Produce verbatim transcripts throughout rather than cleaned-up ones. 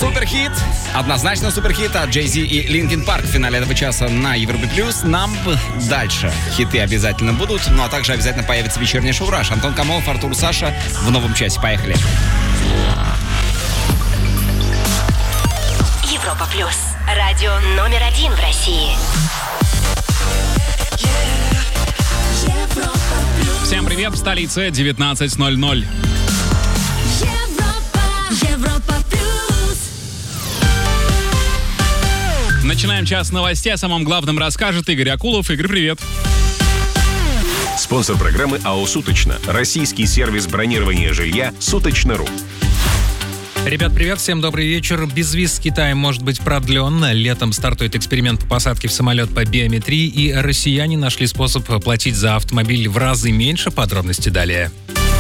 Суперхит, однозначно суперхит от Jay-Z и Linkin Park в финале этого часа на Европе Плюс. Нам дальше хиты обязательно будут, ну а также обязательно появится вечернее шоу «Раш». Антон Камолов, Артур Саша в новом часе. Поехали. Европа Плюс. Радио номер один в России. Всем привет, в столице девятнадцать ноль ноль. Начинаем час новостей. О самом главном расскажет Игорь Акулов. Игорь, привет. Спонсор программы АО «Суточно». Российский сервис бронирования жилья «Суточно.ру». Ребят, привет, всем добрый вечер. Безвиз с Китаем может быть продлен. Летом стартует эксперимент по посадке в самолет по биометрии, и россияне нашли способ платить за автомобиль в разы меньше. Подробности далее.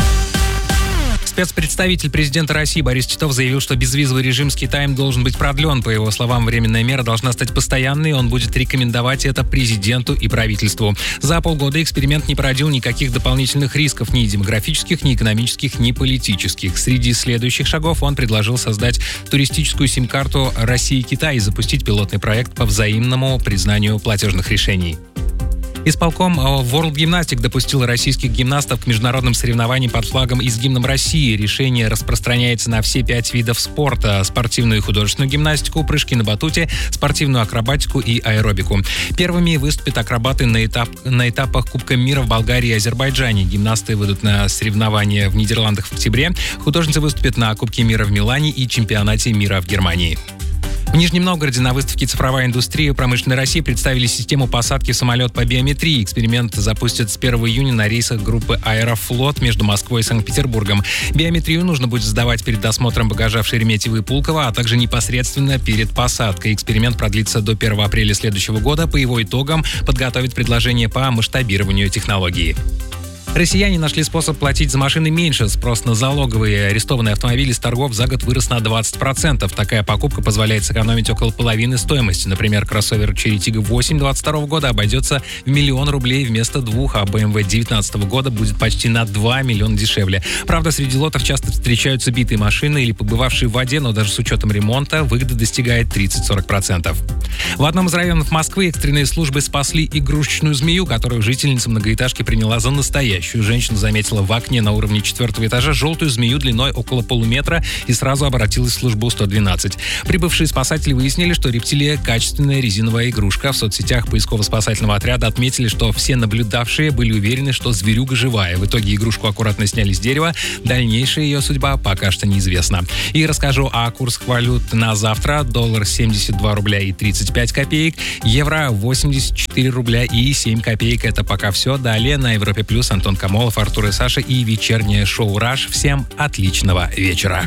Спецпредставитель президента России Борис Титов заявил, что безвизовый режим с Китаем должен быть продлен. По его словам, временная мера должна стать постоянной, он будет рекомендовать это президенту и правительству. За полгода эксперимент не породил никаких дополнительных рисков, ни демографических, ни экономических, ни политических. Среди следующих шагов он предложил создать туристическую сим-карту России-Китай и запустить пилотный проект по взаимному признанию платежных решений. Исполком World Gymnastics допустил российских гимнастов к международным соревнованиям под флагом и с гимном России. Решение распространяется на все пять видов спорта: спортивную и художественную гимнастику, прыжки на батуте, спортивную акробатику и аэробику. Первыми выступят акробаты на, этап, на этапах Кубка мира в Болгарии и Азербайджане. Гимнасты выйдут на соревнования в Нидерландах в октябре. Художницы выступят на Кубке мира в Милане и чемпионате мира в Германии. В Нижнем Новгороде на выставке «Цифровая индустрия промышленной России» представили систему посадки в самолет по биометрии. Эксперимент запустят с первого июня на рейсах группы «Аэрофлот» между Москвой и Санкт-Петербургом. Биометрию нужно будет сдавать перед досмотром багажа в Шереметьево и Пулково, а также непосредственно перед посадкой. Эксперимент продлится до первого апреля следующего года. По его итогам подготовят предложение по масштабированию технологии. Россияне нашли способ платить за машины меньше. Спрос на залоговые арестованные автомобили с торгов за год вырос на двадцать процентов. Такая покупка позволяет сэкономить около половины стоимости. Например, кроссовер Chery Tiggo восемь двадцать второго года обойдется в миллион рублей вместо двух, а бэ эм вэ девятнадцатого года будет почти на два миллиона дешевле. Правда, среди лотов часто встречаются битые машины или побывавшие в воде, но даже с учетом ремонта выгода достигает тридцать-сорок процентов. В одном из районов Москвы экстренные службы спасли игрушечную змею, которую жительница многоэтажки приняла за настоящую. Женщина заметила в окне на уровне четвертого этажа желтую змею длиной около полуметра и сразу обратилась в службу сто двенадцать. Прибывшие спасатели выяснили, что рептилия – качественная резиновая игрушка. В соцсетях поисково-спасательного отряда отметили, что все наблюдавшие были уверены, что зверюга живая. В итоге игрушку аккуратно сняли с дерева. Дальнейшая ее судьба пока что неизвестна. И расскажу о курсах валют на завтра. Доллар семьдесят два рубля и тридцать пять копеек, евро восемьдесят четыре рубля и семь копеек. Это пока все. Далее на Европе Плюс Антон Камолов, Артур и Саша и вечернее шоу «Раш». Всем отличного вечера.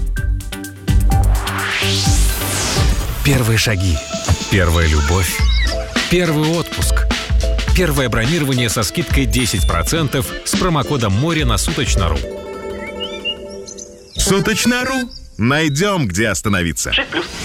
Первые шаги. Первая любовь. Первый отпуск. Первое бронирование со скидкой десять процентов с промокодом «Море» на Суточно.ру. Суточно.ру. Найдем, где остановиться. шесть плюс.